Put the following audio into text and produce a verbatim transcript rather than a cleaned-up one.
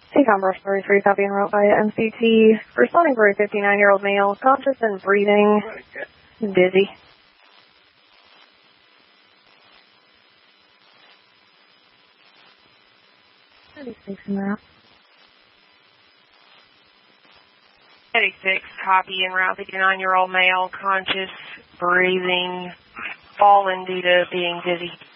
T-Com Brush thirty-three, copy en route via M C T. Responding for a fifty-nine-year-old male, conscious and breathing, dizzy. thirty-six en route. thirty-six, copy en route, fifty-nine-year-old male, conscious, breathing, fallen due to being dizzy.